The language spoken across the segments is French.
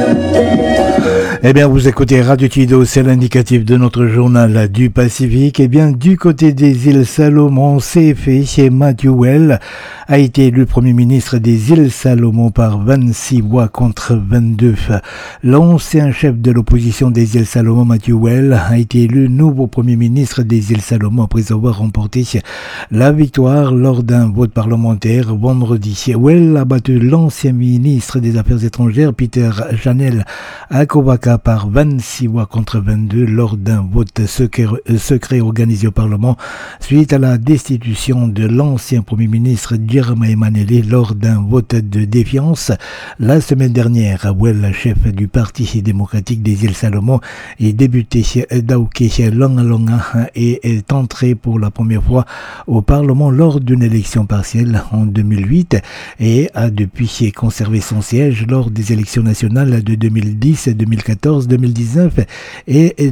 Eh bien, vous écoutez Radio Tido, c'est l'indicatif de notre journal du Pacifique. Eh bien, du côté des îles Salomon, c'est fait. Chez Matthew Well a été élu Premier ministre des îles Salomon par 26 voix contre 22. L'ancien chef de l'opposition des îles Salomon, Matthew Well, a été élu nouveau Premier ministre des îles Salomon après avoir remporté la victoire lors d'un vote parlementaire vendredi. Well a battu l'ancien ministre des Affaires étrangères, Peter Janel Akovaka, par 26 voix contre 22 lors d'un vote secret organisé au Parlement suite à la destitution de l'ancien Premier ministre Jeremiah Manele lors d'un vote de défiance la semaine dernière. Well, chef du Parti démocratique des îles Salomon et député d'Auke Longalonga, est entré pour la première fois au Parlement lors d'une élection partielle en 2008 et a depuis conservé son siège lors des élections nationales de 2010, 2014, 2019 et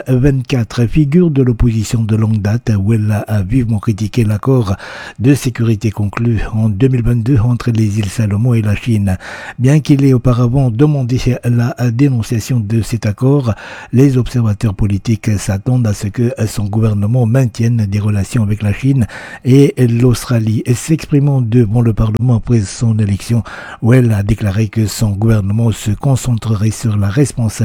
2024. Figure de l'opposition de longue date, Well a vivement critiqué l'accord de sécurité conclu en 2022 entre les îles Salomon et la Chine. Bien qu'il ait auparavant demandé la dénonciation de cet accord, les observateurs politiques s'attendent à ce que son gouvernement maintienne des relations avec la Chine et l'Australie. S'exprimant devant le Parlement après son élection, Well a déclaré que son gouvernement se concentrerait sur la responsabilité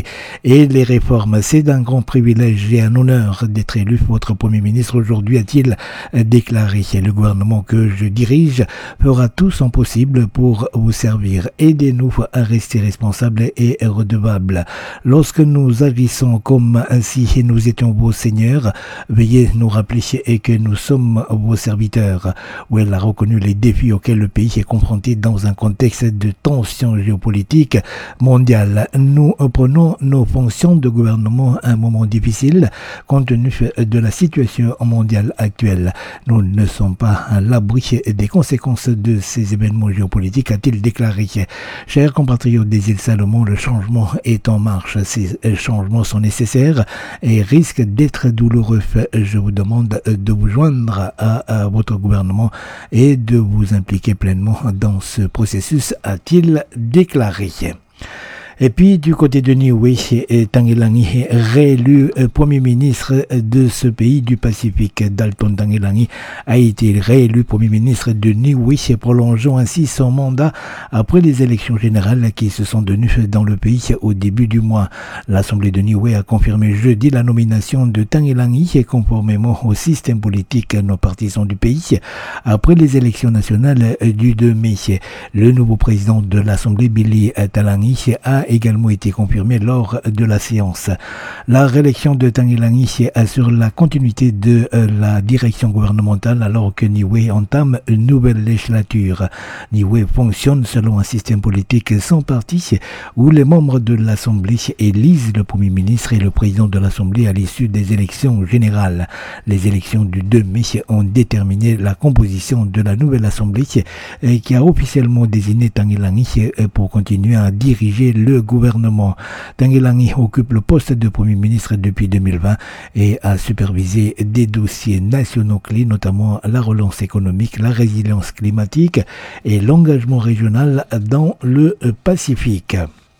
et les réformes. C'est un grand privilège et un honneur d'être élu votre Premier ministre aujourd'hui, a-t-il déclaré. Le gouvernement que je dirige fera tout son possible pour vous servir. Aidez-nous à rester responsables et redevables. Lorsque nous agissons comme si nous étions vos seigneurs, veuillez nous rappeler que nous sommes vos serviteurs. Well a reconnu les défis auxquels le pays est confronté dans un contexte de tension géopolitique mondiale. Nous prenons nos fonctions de gouvernement à un moment difficile compte tenu de la situation mondiale actuelle. Nous ne sommes pas à l'abri des conséquences de ces événements géopolitiques, a-t-il déclaré. Chers compatriotes des îles Salomon, le changement est en marche. Ces changements sont nécessaires et risquent d'être douloureux. Je vous demande de vous joindre à votre gouvernement et de vous impliquer pleinement dans ce processus, a-t-il déclaré. Et puis, du côté de Niue, Tanguelangi, réélu Premier ministre de ce pays du Pacifique. Dalton Tanguelangi a été réélu Premier ministre de Niue, prolongeant ainsi son mandat après les élections générales qui se sont tenues dans le pays au début du mois. L'Assemblée de Niue a confirmé jeudi la nomination de Tanguelangi conformément au système politique non partisan du pays après les élections nationales du 2 mai. Le nouveau président de l'Assemblée, Billy Talangi, a également été confirmé lors de la séance. La réélection de Tanguelangi assure la continuité de la direction gouvernementale alors que Niue entame une nouvelle législature. Niue fonctionne selon un système politique sans parti où les membres de l'Assemblée élisent le Premier ministre et le président de l'Assemblée à l'issue des élections générales. Les élections du 2 mai ont déterminé la composition de la nouvelle Assemblée qui a officiellement désigné Tanguelangi pour continuer à diriger le gouvernement. Tanguelangi occupe le poste de Premier ministre depuis 2020 et a supervisé des dossiers nationaux clés, notamment la relance économique, la résilience climatique et l'engagement régional dans le Pacifique.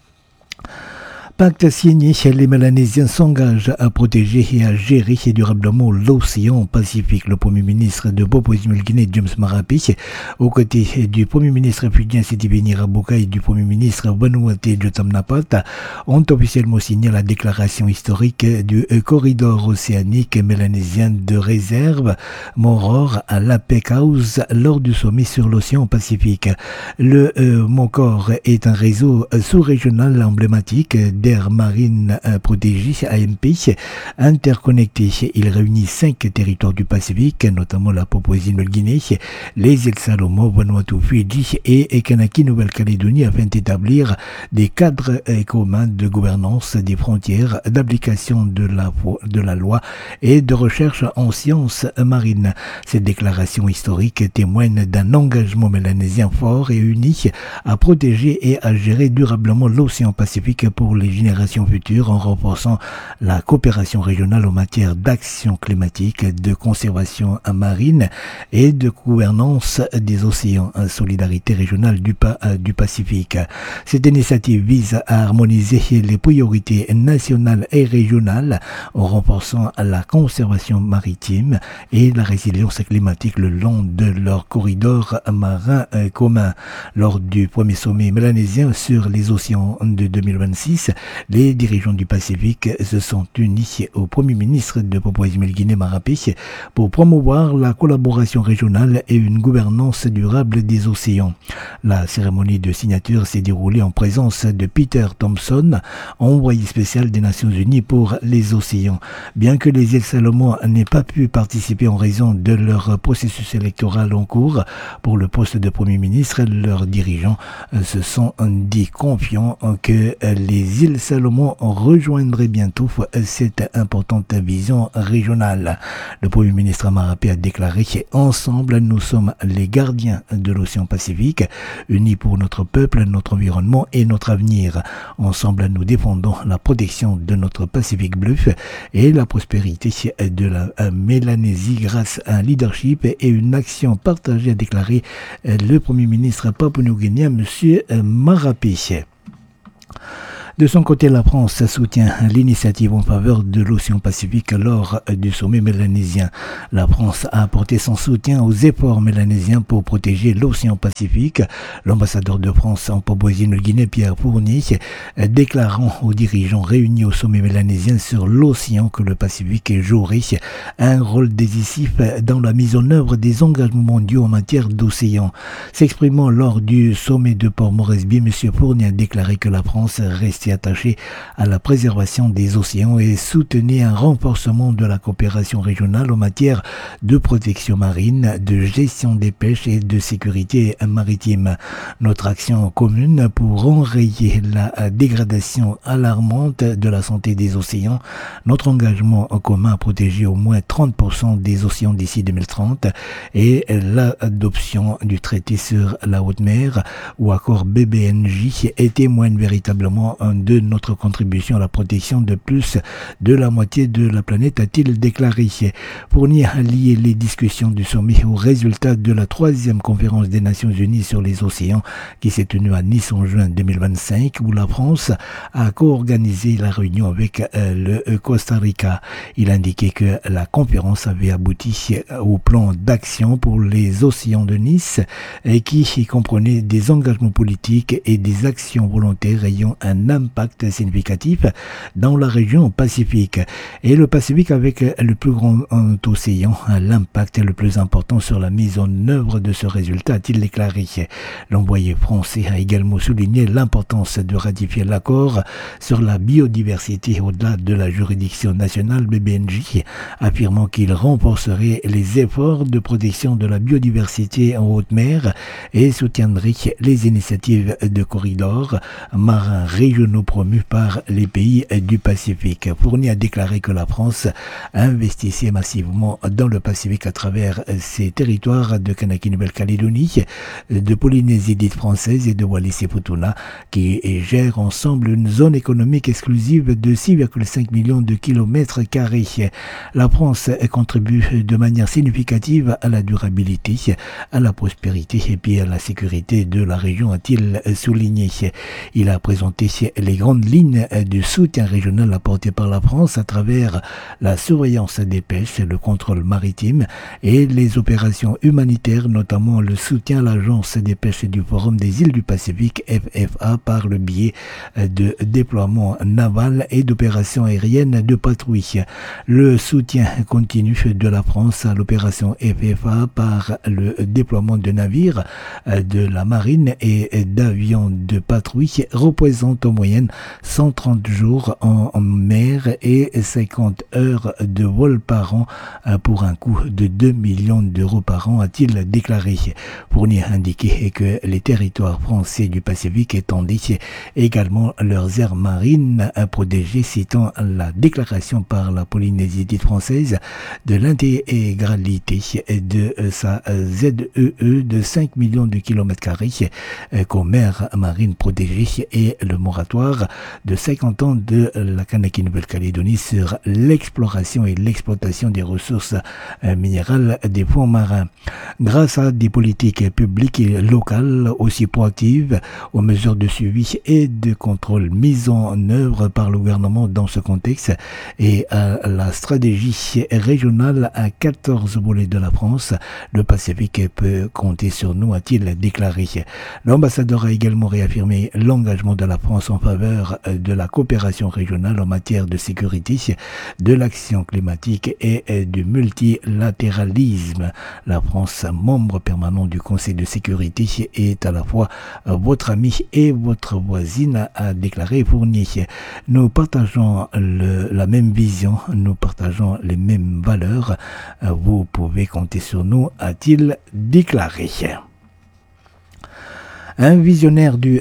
Pacte signé, les Mélanésiens s'engagent à protéger et à gérer durablement l'océan Pacifique. Le Premier ministre de Papouasie-Nouvelle-Guinée, James Marape, aux côtés du Premier ministre fidjien Sitiveni Rabuka et du Premier ministre Vanuatu Jotam Napat, ont officiellement signé la déclaration historique du corridor océanique mélanésien de réserve Moror à l'APEC House lors du sommet sur l'océan Pacifique. Le MOCOR est un réseau sous-régional emblématique d'air marine protégée AMP interconnecté. Il réunit 5 territoires du Pacifique, notamment la Papouasie-Nouvelle-Guinée, les îles Salomon, Vanuatu, Fidji et Kanaki, Nouvelle-Calédonie, afin d'établir des cadres communs de gouvernance des frontières, d'application de la loi et de recherche en sciences marines. Cette déclaration historique témoigne d'un engagement mélanésien fort et uni à protéger et à gérer durablement l'océan Pacifique pour les générations futures en renforçant la coopération régionale en matière d'action climatique, de conservation marine et de gouvernance des océans, solidarité régionale du Pacifique. Cette initiative vise à harmoniser les priorités nationales et régionales en renforçant la conservation maritime et la résilience climatique le long de leur corridor marin commun. Lors du premier sommet mélanésien sur les océans de 2026, les dirigeants du Pacifique se sont unis au Premier ministre de Papouasie-Nouvelle-Guinée Marapé pour promouvoir la collaboration régionale et une gouvernance durable des océans. La cérémonie de signature s'est déroulée en présence de Peter Thompson, envoyé spécial des Nations Unies pour les océans. Bien que les îles Salomon n'aient pas pu participer en raison de leur processus électoral en cours pour le poste de Premier ministre, leurs dirigeants se sont dit confiants que les îles Salomon rejoindraient bientôt cette importante vision régionale. Le Premier ministre Marapé a déclaré qu'ensemble nous sommes les gardiens de l'océan Pacifique, unis pour notre peuple, notre environnement et notre avenir. Ensemble nous défendons la protection de notre Pacifique bleu et la prospérité de la Mélanésie grâce à un leadership et une action partagée, a déclaré le Premier ministre papou-nouguinéen M. Marapé. De son côté, la France soutient l'initiative en faveur de l'océan Pacifique lors du sommet mélanésien. La France a apporté son soutien aux efforts mélanésiens pour protéger l'océan Pacifique. L'ambassadeur de France en Papouasie-Nouvelle-Guinée, Pierre Fournier, déclarant aux dirigeants réunis au sommet mélanésien sur l'océan que le Pacifique jouerait un rôle décisif dans la mise en œuvre des engagements mondiaux en matière d'océan. S'exprimant lors du sommet de Port-Moresby, M. Fournier a déclaré que la France restait attaché à la préservation des océans et soutenait un renforcement de la coopération régionale en matière de protection marine, de gestion des pêches et de sécurité maritime. Notre action commune pour enrayer la dégradation alarmante de la santé des océans, notre engagement en commun à protéger au moins 30% des océans d'ici 2030 et l'adoption du traité sur la haute mer ou accord BBNJ témoignent véritablement de notre contribution à la protection de plus de la moitié de la planète, a-t-il déclaré. Fournier a lié les discussions du sommet aux résultats de la 3e conférence des Nations Unies sur les océans qui s'est tenue à Nice en juin 2025, où la France a co-organisé la réunion avec le Costa Rica. Il a indiqué que la conférence avait abouti au plan d'action pour les océans de Nice qui comprenait des engagements politiques et des actions volontaires ayant un impact significatif dans la région Pacifique. Et le Pacifique avec le plus grand océan, l'impact est le plus important sur la mise en œuvre de ce résultat, a-t-il déclaré. L'envoyé français a également souligné l'importance de ratifier l'accord sur la biodiversité au-delà de la juridiction nationale BBNJ, affirmant qu'il renforcerait les efforts de protection de la biodiversité en haute mer et soutiendrait les initiatives de corridors marins régionaux promus par les pays du Pacifique. Fournier a déclaré que la France investissait massivement dans le Pacifique à travers ses territoires de Kanaki-Nouvelle-Calédonie, de Polynésie dite française et de Wallis-et-Futuna, qui gèrent ensemble une zone économique exclusive de 6,5 millions de kilomètres carrés. La France contribue de manière significative à la durabilité, à la prospérité et puis à la sécurité de la région, a-t-il souligné. Il a présenté les grandes lignes du soutien régional apporté par la France à travers la surveillance des pêches, le contrôle maritime et les opérations humanitaires, notamment le soutien à l'Agence des pêches du Forum des îles du Pacifique, FFA, par le biais de déploiements navals et d'opérations aériennes de patrouille. Le soutien continu de la France à l'opération FFA par le déploiement de navires de la marine et d'avions de patrouille représente en moyenne 130 jours en mer et 50 heures de vol par an pour un coût de 2 millions d'euros par an, a-t-il déclaré. Fournier a indiqué que les territoires français du Pacifique étendaient également leurs aires marines protégées, citant la déclaration par la Polynésie dite française de l'intégralité de sa ZEE de 5 millions de kilomètres carrés comme aires marines protégées et le moratoire moratoire de 50 ans de la Kanaki Nouvelle-Calédonie sur l'exploration et l'exploitation des ressources minérales des fonds marins. Grâce à des politiques publiques et locales aussi proactives, aux mesures de suivi et de contrôle mises en œuvre par le gouvernement dans ce contexte et à la stratégie régionale à 14 volets de la France, le Pacifique peut compter sur nous, a-t-il déclaré. L'ambassadeur a également réaffirmé l'engagement de la France en faveur de la coopération régionale en matière de sécurité, de l'action climatique et du multilatéralisme. La France, membre permanent du Conseil de sécurité, est à la fois votre ami et votre voisine, a déclaré Fournier. Nous partageons la même vision, nous partageons les mêmes valeurs. Vous pouvez compter sur nous, a-t-il déclaré. Un visionnaire du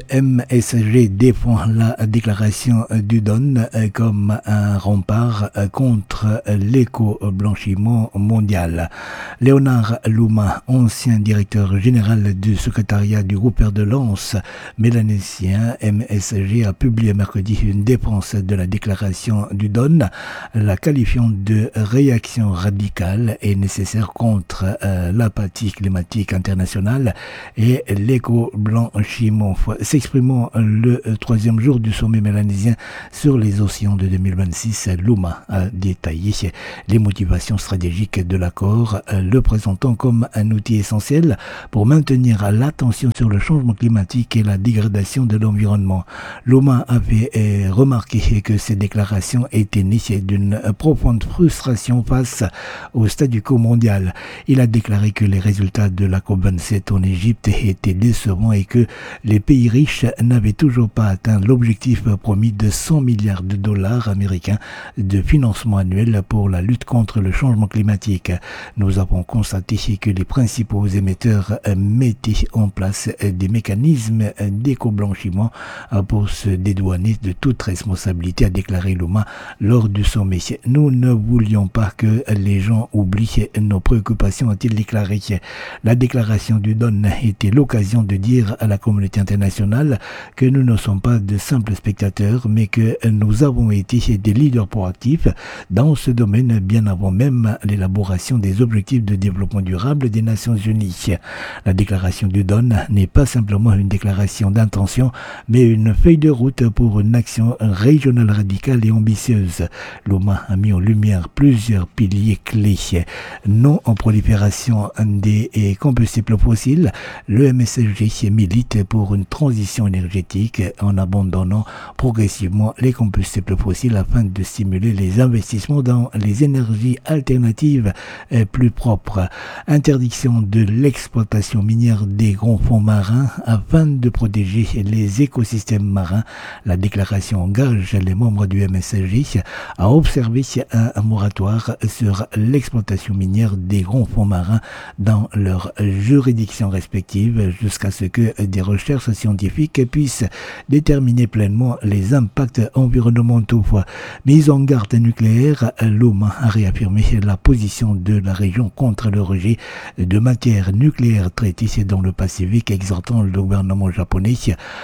MSG défend la déclaration du Don comme un rempart contre l'éco-blanchiment mondial. Léonard Louma, ancien directeur général du secrétariat du groupe de Lens mélanésien MSG, a publié mercredi une défense de la déclaration du Don, la qualifiant de réaction radicale et nécessaire contre l'apathie climatique internationale et l'éco-blanchiment. S'exprimant le troisième jour du sommet mélanésien sur les océans de 2026, Louma a détaillé les motivations stratégiques de l'accord, le présentant comme un outil essentiel pour maintenir l'attention sur le changement climatique et la dégradation de l'environnement. Louma avait remarqué que ces déclarations étaient nées d'une profonde frustration face au statu quo mondial. Il a déclaré que les résultats de la COP27 en Égypte étaient décevants et que les pays riches n'avaient toujours pas atteint l'objectif promis de 100 milliards de dollars américains de financement annuel pour la lutte contre le changement climatique. Nous avons constaté que les principaux émetteurs mettaient en place des mécanismes d'éco-blanchiment pour se dédouaner de toute responsabilité, a déclaré Louma lors du sommet. Nous ne voulions pas que les gens oublient nos préoccupations, a-t-il déclaré. La déclaration du Don était l'occasion de dire à la communauté internationale que nous ne sommes pas de simples spectateurs, mais que nous avons été des leaders proactifs dans ce domaine bien avant même l'élaboration des objectifs de développement durable des Nations Unies. La déclaration du Don n'est pas simplement une déclaration d'intention, mais une feuille de route pour une action régionale radicale et ambitieuse. Louma a mis en lumière plusieurs piliers clés. Non en prolifération des combustibles fossiles, le MSG milite pour une transition énergétique en abandonnant progressivement les combustibles fossiles afin de stimuler les investissements dans les énergies alternatives plus propres. Interdiction de l'exploitation minière des grands fonds marins afin de protéger les écosystèmes marins. La déclaration engage les membres du MSG à observer un moratoire sur l'exploitation minière des grands fonds marins dans leurs juridictions respectives jusqu'à ce que des recherches scientifiques puissent déterminer pleinement les impacts environnementaux. Mise en garde nucléaire, Louma a réaffirmé la position de la région contre le rejet de matières nucléaires traitées dans le Pacifique, exhortant le gouvernement japonais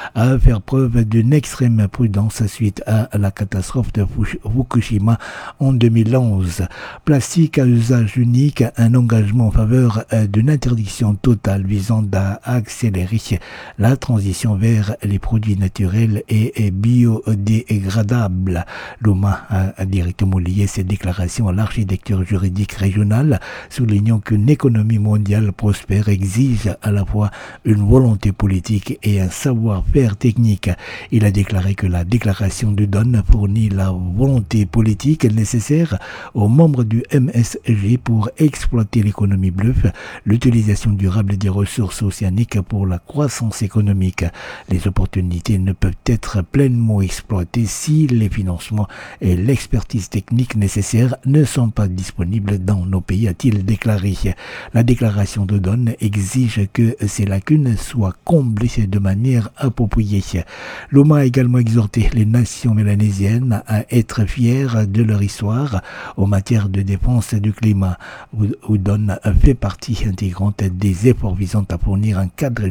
à faire preuve d'une extrême prudence suite à la catastrophe de Fukushima en 2011. Plastique à usage unique, un engagement en faveur d'une interdiction totale visant à accélérer la transition vers les produits naturels et biodégradables. Louma a directement lié ses déclarations à l'architecture juridique régionale, soulignant qu'une économie mondiale prospère exige à la fois une volonté politique et un savoir-faire technique. Il a déclaré que la déclaration du Don fournit la volonté politique nécessaire aux membres du MSG pour exploiter l'économie bleue, l'utilisation durable des ressources océaniques pour la croissance économique. Les opportunités ne peuvent être pleinement exploitées si les financements et l'expertise technique nécessaires ne sont pas disponibles dans nos pays, a-t-il déclaré. La déclaration de Don exige que ces lacunes soient comblées de manière appropriée. Louma a également exhorté les nations mélanésiennes à être fières de leur histoire en matière de défense du climat, où Don fait partie intégrante des efforts visant à fournir un cadre juridique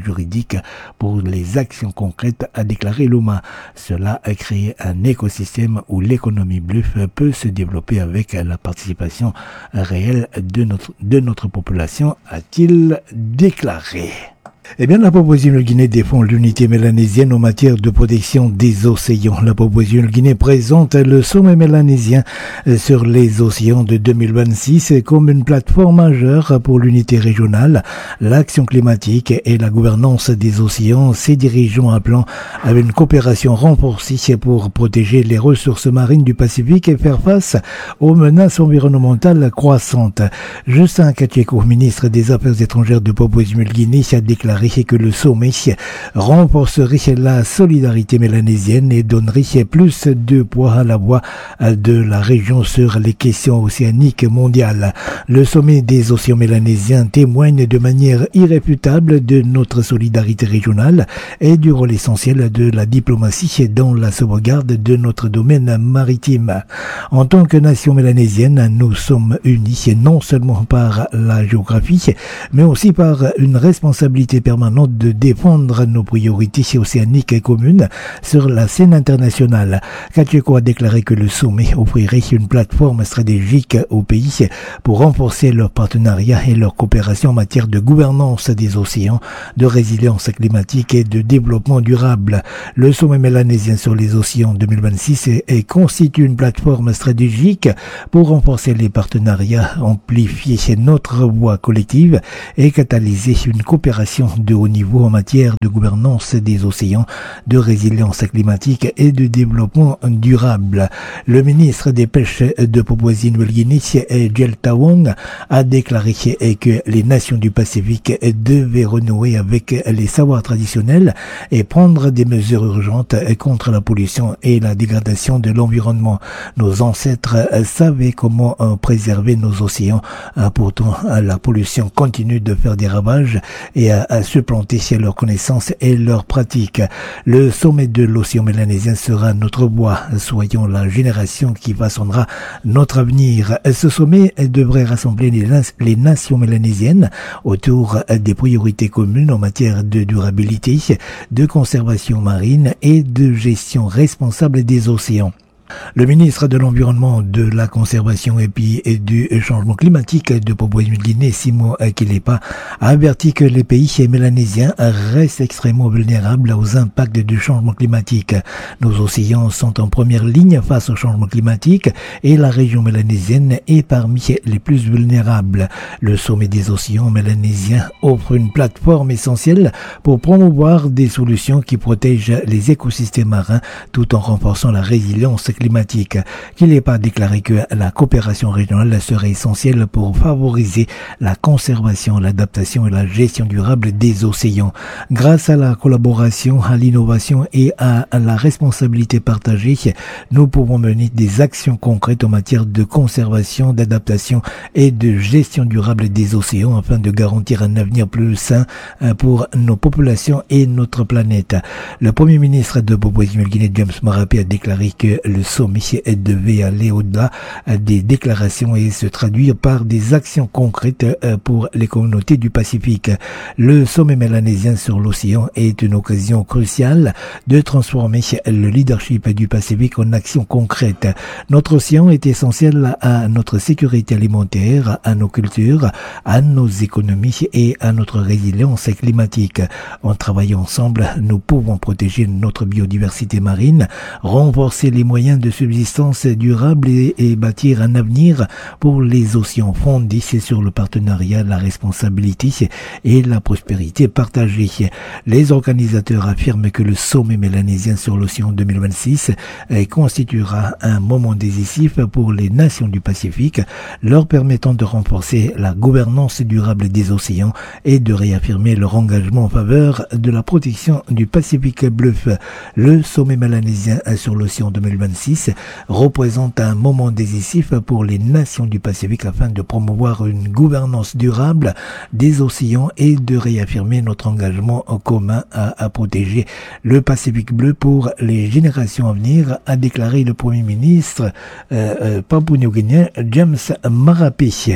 Pacifique pour les actions concrètes, a déclaré Luma. Cela a créé un écosystème où l'économie bleue peut se développer avec la participation réelle de notre population, a-t-il déclaré. Eh bien, la Papouasie-Nouvelle-Guinée défend l'unité mélanésienne en matière de protection des océans. La Papouasie-Nouvelle-Guinée présente le sommet mélanésien sur les océans de 2026 comme une plateforme majeure pour l'unité régionale, l'action climatique et la gouvernance des océans. Ses dirigeants appelant à une coopération renforcée pour protéger les ressources marines du Pacifique et faire face aux menaces environnementales croissantes. Justin Kacheko, ministre des Affaires étrangères de Papouasie-Nouvelle-Guinée, a déclaré que le sommet renforcerait la solidarité mélanésienne et donnerait plus de poids à la voix de la région sur les questions océaniques mondiales. Le sommet des océans mélanésiens témoigne de manière irréfutable de notre solidarité régionale et du rôle essentiel de la diplomatie dans la sauvegarde de notre domaine maritime. En tant que nation mélanésienne, nous sommes unis non seulement par la géographie, mais aussi par une responsabilité permanente de défendre nos priorités océaniques communes sur la scène internationale. Kacheko a déclaré que le sommet offrirait une plateforme stratégique aux pays pour renforcer leur partenariat et leur coopération en matière de gouvernance des océans, de résilience climatique et de développement durable. Le sommet mélanésien sur les océans 2026 constitue une plateforme stratégique pour renforcer les partenariats, amplifier notre voix collective et catalyser une coopération de haut niveau en matière de gouvernance des océans, de résilience climatique et de développement durable. Le ministre des Pêches de Papouasie-Nouvelle-Guinée, Jelta Wong, a déclaré que les nations du Pacifique devaient renouer avec les savoirs traditionnels et prendre des mesures urgentes contre la pollution et la dégradation de l'environnement. Nos ancêtres savaient comment préserver nos océans. Pourtant, la pollution continue de faire des ravages et à supplanter leurs connaissances et leurs pratiques. Le sommet de l'océan mélanésien sera notre voix. Soyons la génération qui façonnera notre avenir. Ce sommet devrait rassembler les nations mélanésiennes autour des priorités communes en matière de durabilité, de conservation marine et de gestion responsable des océans. Le ministre de l'Environnement, de la Conservation et du Changement climatique de Papouasie-Nouvelle-Guinée, Simo Kilepa, a averti que les pays mélanésiens restent extrêmement vulnérables aux impacts du changement climatique. Nos océans sont en première ligne face au changement climatique et la région mélanésienne est parmi les plus vulnérables. Le sommet des océans mélanésiens offre une plateforme essentielle pour promouvoir des solutions qui protègent les écosystèmes marins tout en renforçant la résilience climatique. Kilepa a déclaré que la coopération régionale serait essentielle pour favoriser la conservation, l'adaptation et la gestion durable des océans. Grâce à la collaboration, à l'innovation et à la responsabilité partagée, nous pouvons mener des actions concrètes en matière de conservation, d'adaptation et de gestion durable des océans afin de garantir un avenir plus sain pour nos populations et notre planète. Le Premier ministre de Papouasie-Nouvelle-Guinée, James Marape, a déclaré que le sommet devait aller au-delà des déclarations et se traduire par des actions concrètes pour les communautés du Pacifique. Le sommet mélanésien sur l'océan est une occasion cruciale de transformer le leadership du Pacifique en actions concrètes. Notre océan est essentiel à notre sécurité alimentaire, à nos cultures, à nos économies et à notre résilience climatique. En travaillant ensemble, nous pouvons protéger notre biodiversité marine, renforcer les moyens de subsistance durable et bâtir un avenir pour les océans fondés sur le partenariat, la responsabilité et la prospérité partagée. Les organisateurs affirment que le sommet mélanésien sur l'océan 2026 constituera un moment décisif pour les nations du Pacifique, leur permettant de renforcer la gouvernance durable des océans et de réaffirmer leur engagement en faveur de la protection du Pacifique bleu. Le sommet mélanésien sur l'océan 2026 représente un moment décisif pour les nations du Pacifique afin de promouvoir une gouvernance durable des océans et de réaffirmer notre engagement commun à protéger le Pacifique bleu pour les générations à venir, a déclaré le Premier ministre papou-néo-guinéen James Marape.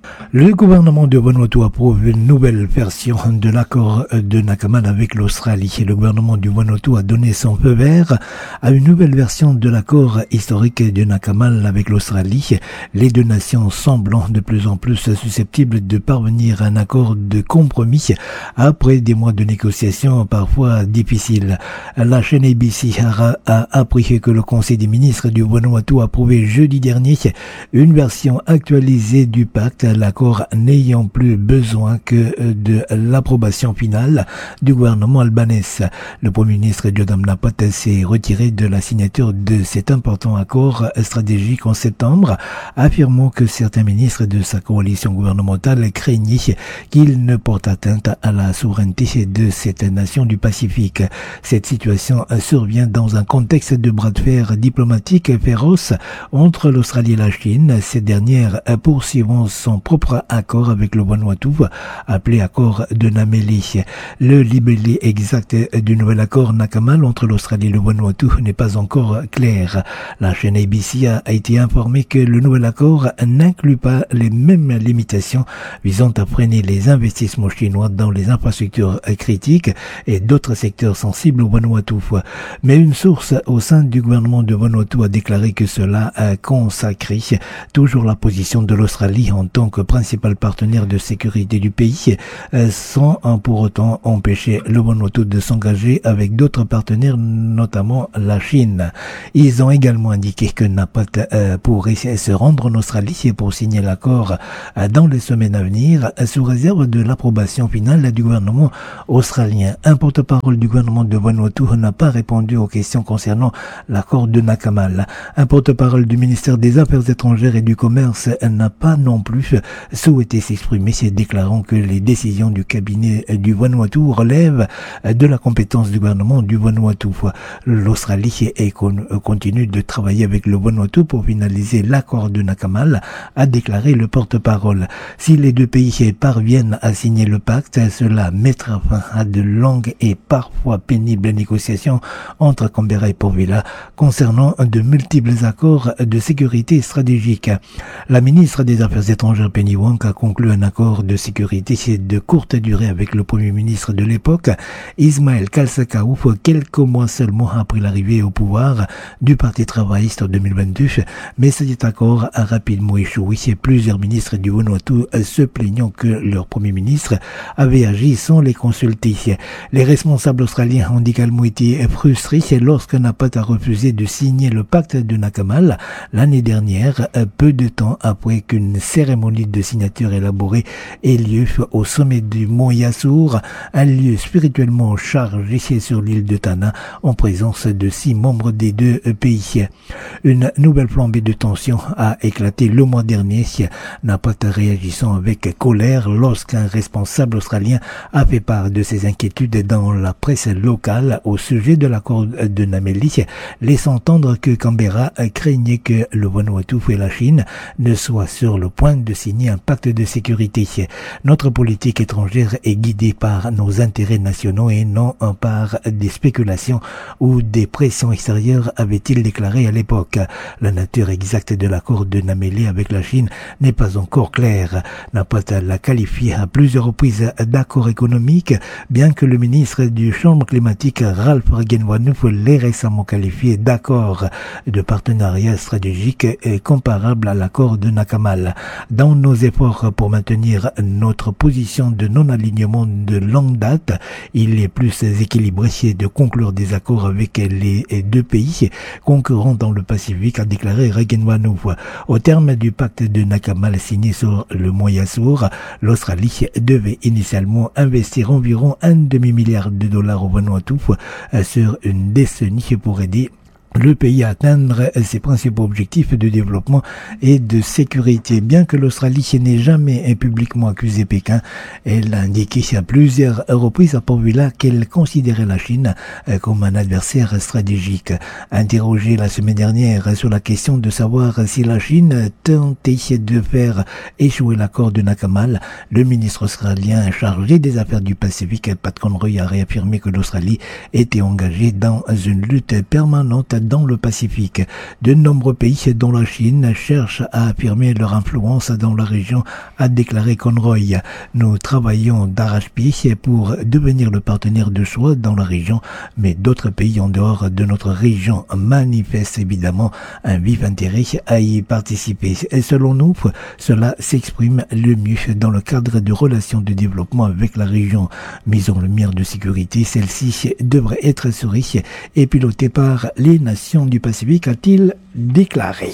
Le gouvernement de Vanuatu approuve une nouvelle version de l'accord de Nakamal avec l'Australie. Le gouvernement du Vanuatu a donné son feu vert à une nouvelle version de l'accord historique de Nakamal avec l'Australie. Les deux nations semblant de plus en plus susceptibles de parvenir à un accord de compromis après des mois de négociations parfois difficiles. La chaîne ABC a appris que le Conseil des ministres du Vanuatu a approuvé jeudi dernier une version actualisée du pacte, l'accord n'ayant plus besoin que de l'approbation finale du gouvernement albanais. Le Premier ministre Jodam Napot s'est retiré de la signature de cet important accord stratégique en septembre, affirmant que certains ministres de sa coalition gouvernementale craignaient qu'il ne porte atteinte à la souveraineté de cette nation du Pacifique. Cette situation survient dans un contexte de bras de fer diplomatique féroce entre l'Australie et la Chine, cette dernière poursuivant son propre accord avec le Vanuatu, appelé accord de Nameli. Le libellé exact du nouvel accord Nakamal entre l'Australie et le Vanuatu n'est pas encore clair. La chaîne ABC a été informée que le nouvel accord n'inclut pas les mêmes limitations visant à freiner les investissements chinois dans les infrastructures critiques et d'autres secteurs sensibles au Vanuatu. Mais une source au sein du gouvernement de Vanuatu a déclaré que cela a consacré toujours la position de l'Australie en tant que principal partenaire de sécurité du pays, sans pour autant empêcher le Vanuatu de s'engager avec d'autres partenaires, notamment la Chine. Ils ont également indiqué que Napot pourrait se rendre en Australie pour signer l'accord dans les semaines à venir, sous réserve de l'approbation finale du gouvernement australien. Un porte-parole du gouvernement de Vanuatu n'a pas répondu aux questions concernant l'accord de Nakamal. Un porte-parole du ministère des Affaires étrangères et du Commerce n'a pas non plus souhaité s'exprimer, déclarant que les décisions du cabinet du Vanuatu relèvent de la compétence du gouvernement du Vanuatu. L'Australie continue de travailler avec le Vanuatu pour finaliser l'accord de Nakamal, a déclaré le porte-parole. Si les deux pays parviennent à signer le pacte, cela mettra fin à de longues et parfois pénibles négociations entre Canberra et Port Vila concernant de multiples accords de sécurité stratégique. La ministre des Affaires étrangères Penny Wong a conclu un accord de sécurité de courte durée avec le Premier ministre de l'époque, Ismaël Kalsakaouf, quelques mois seulement après l'arrivée au pouvoir du Parti travailliste en 2022, mais cet accord a rapidement échoué. Plusieurs ministres du Vanuatu se plaignant que leur Premier ministre avait agi sans les consulter. Les responsables australiens ont également été frustrés lorsque Napot a refusé de signer le pacte de Nakamal l'année dernière, peu de temps après qu'une cérémonie de signature élaborée ait lieu au sommet du mont Yasur, un lieu spirituellement chargé sur l'île de Tanna, en présence de 6 membres des deux pays. Une nouvelle flambée de tension a éclaté le mois dernier, Napot réagissant avec colère lorsqu'un responsable australien a fait part de ses inquiétudes dans la presse locale au sujet de l'accord de Nameli, laissant entendre que Canberra craignait que le Vanuatu et la Chine ne soient sur le point de signer un pacte de sécurité. Notre politique étrangère est guidée par nos intérêts nationaux et non par des spéculations ou des pressions extérieures, avait-il déclaré à l'époque. La nature exacte de l'accord de Nameli avec la Chine n'est pas encore claire. Napot l'a qualifié à plusieurs reprises d'accord économique, bien que le ministre du changement climatique Ralph Regenwanouf l'ait récemment qualifié d'accord de partenariat stratégique et comparable à l'accord de Nakamal. Dans nos efforts pour maintenir notre position de non-alignement de longue date, il est plus équilibré de conclure des accords avec les deux pays concurrents dans le Pacifique, a déclaré Regenwanouf. Au terme du pacte de Nakamal signé sur le mont Yasur, l'Australie devait initialement investir environ $1,5 milliard au Vanuatu sur une décennie pour aider le pays à atteindre ses principaux objectifs de développement et de sécurité. Bien que l'Australie n'ait jamais publiquement accusé Pékin, elle a indiqué à plusieurs reprises à Port Vila qu'elle considérait la Chine comme un adversaire stratégique. Interrogé la semaine dernière sur la question de savoir si la Chine tentait de faire échouer l'accord de Nakamal, le ministre australien chargé des affaires du Pacifique, Pat Conroy, a réaffirmé que l'Australie était engagée dans une lutte permanente dans le Pacifique. De nombreux pays, dont la Chine, cherchent à affirmer leur influence dans la région, a déclaré Conroy. Nous travaillons d'arrache-pied pour devenir le partenaire de choix dans la région, mais d'autres pays en dehors de notre région manifestent évidemment un vif intérêt à y participer. Et selon nous, cela s'exprime le mieux dans le cadre de relations de développement avec la région. Mise en lumière de sécurité, celle-ci devrait être assurée et pilotée par les nations du Pacifique, a-t-il déclaré.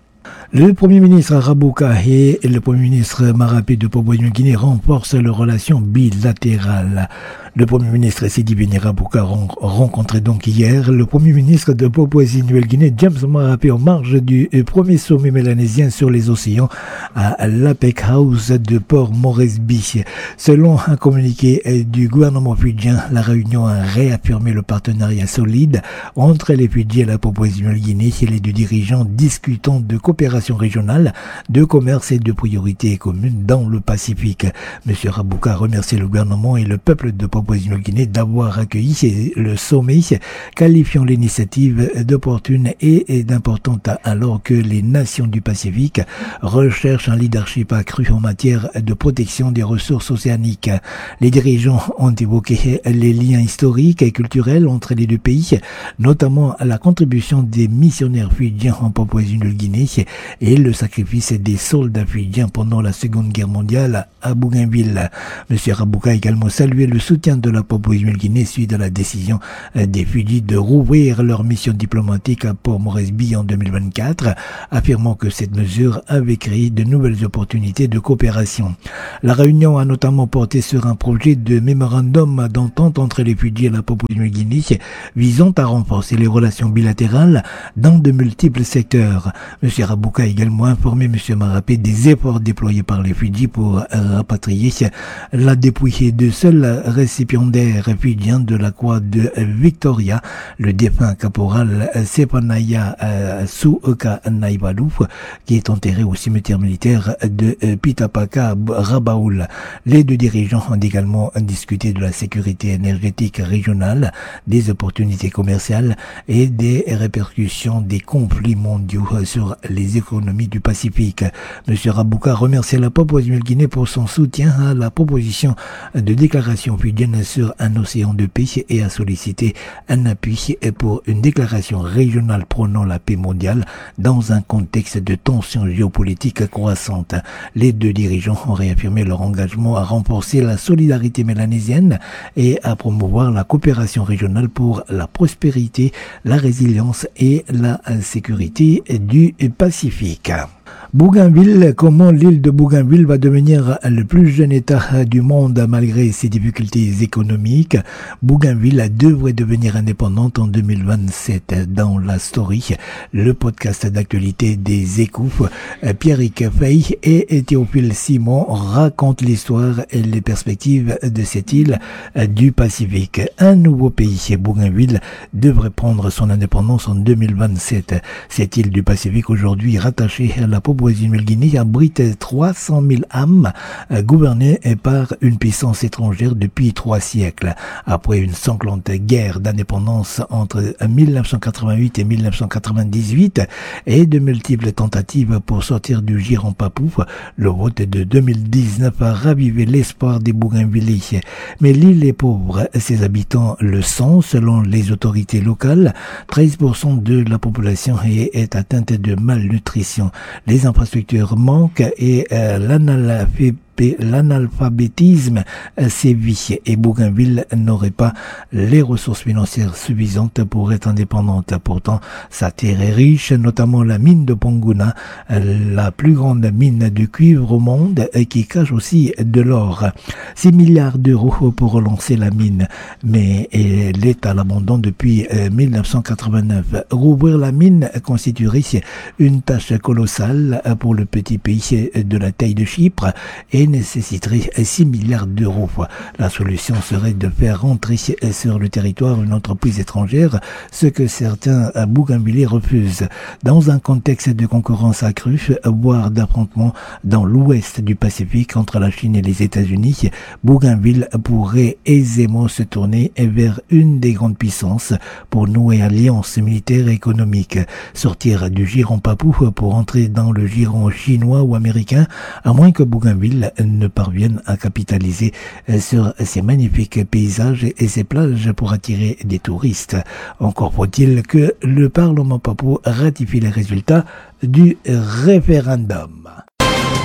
Le Premier ministre Rabuka et le Premier ministre Marape de Papouasie-Nouvelle-Guinée renforcent leurs relations bilatérales. Le Premier ministre Sidibé Rabuka rencontrait donc hier le Premier ministre de Papouasie-Nouvelle-Guinée, James Marape, en marge du premier sommet mélanésien sur les océans à l'APEC House de Port Moresby. Selon un communiqué du gouvernement fidjien, la réunion a réaffirmé le partenariat solide entre les Fidji et la Papouasie-Nouvelle-Guinée et les deux dirigeants discutant de coopération régionale, de commerce et de priorités communes dans le Pacifique. M. Rabuka a remercié le gouvernement et le peuple de Papouasie-Nouvelle-Guinée d'avoir accueilli le sommet, qualifiant l'initiative d'opportune et d'importante alors que les nations du Pacifique recherchent un leadership accru en matière de protection des ressources océaniques. Les dirigeants ont évoqué les liens historiques et culturels entre les deux pays, notamment la contribution des missionnaires fidjiens en Papouasie-Nouvelle-Guinée et le sacrifice des soldats fidjiens pendant la Seconde Guerre mondiale à Bougainville. M. Rabuka a également salué le soutien de la Papouasie-Nouvelle-Guinée suite à la décision des Fidji de rouvrir leur mission diplomatique à Port Moresby en 2024, affirmant que cette mesure avait créé de nouvelles opportunités de coopération. La réunion a notamment porté sur un projet de mémorandum d'entente entre les Fidji et la Papouasie-Nouvelle-Guinée visant à renforcer les relations bilatérales dans de multiples secteurs. M. Rabuka a également informé M. Marape des efforts déployés par les Fidji pour rapatrier la dépouille de seul récipiendaire fidjien de la croix de Victoria, le défunt caporal Sepanaya Suuka Naivalu, qui est enterré au cimetière militaire de Pitapaka Rabaul. Les deux dirigeants ont également discuté de la sécurité énergétique régionale, des opportunités commerciales et des répercussions des conflits mondiaux sur les économies du Pacifique. M. Rabuka remercie la Papouasie-Nouvelle-Guinée pour son soutien à la proposition de déclaration fidjienne sur un océan de paix et a sollicité un appui pour une déclaration régionale prônant la paix mondiale dans un contexte de tensions géopolitiques croissantes. Les deux dirigeants ont réaffirmé leur engagement à renforcer la solidarité mélanésienne et à promouvoir la coopération régionale pour la prospérité, la résilience et la sécurité du Pacifique. Bougainville, comment l'île de Bougainville va devenir le plus jeune État du monde malgré ses difficultés économiques. Bougainville devrait devenir indépendante en 2027. Dans la story, le podcast d'actualité des Échos, Pierrick Fay et Théophile Simon racontent l'histoire et les perspectives de cette île du Pacifique. Un nouveau pays, Bougainville, devrait prendre son indépendance en 2027. Cette île du Pacifique aujourd'hui rattachée à la Papouasie-Nouvelle-Guinée abrite 300 000 âmes gouvernées par une puissance étrangère depuis 3 siècles. Après une sanglante guerre d'indépendance entre 1988 et 1998 et de multiples tentatives pour sortir du giron papou, le vote de 2019 a ravivé l'espoir des Bougainvillais. Mais l'île est pauvre, ses habitants le sont selon les autorités locales. 13% de la population est atteinte de malnutrition. Les infrastructures manquent et l'analphabétisme sévit et Bougainville n'aurait pas les ressources financières suffisantes pour être indépendante. Pourtant, sa terre est riche, notamment la mine de Ponguna, la plus grande mine de cuivre au monde qui cache aussi de l'or. 6 milliards d'euros pour relancer la mine, mais l'État l'abandonne depuis 1989. Rouvrir la mine constituerait une tâche colossale pour le petit pays de la taille de Chypre et et nécessiterait 6 milliards d'euros. La solution serait de faire rentrer sur le territoire une entreprise étrangère, ce que certains bougainvilliers refusent. Dans un contexte de concurrence accrue, voire d'affrontement dans l'ouest du Pacifique entre la Chine et les États-Unis, Bougainville pourrait aisément se tourner vers une des grandes puissances pour nouer alliance militaire et économique. Sortir du giron papou pour entrer dans le giron chinois ou américain, à moins que Bougainville ne parvienne à capitaliser sur ses magnifiques paysages et ses plages pour attirer des touristes. Encore faut-il que le Parlement papou ratifie les résultats du référendum.